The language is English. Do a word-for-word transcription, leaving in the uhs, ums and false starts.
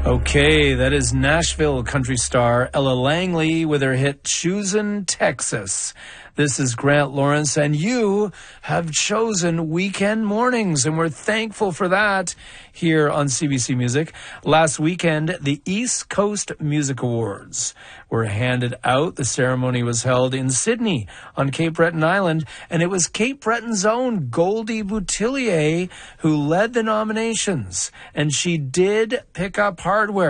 Okay, that is Nashville country star Ella Langley with her hit Choosin' Texas. This is Grant Lawrence, and you have chosen Weekend Mornings, and we're thankful for that here on C B C Music. Last weekend, the East Coast Music Awards were handed out. The ceremony was held in Sydney on Cape Breton Island, and it was Cape Breton's own Goldie Boutillier who led the nominations, and she did pick up hardware.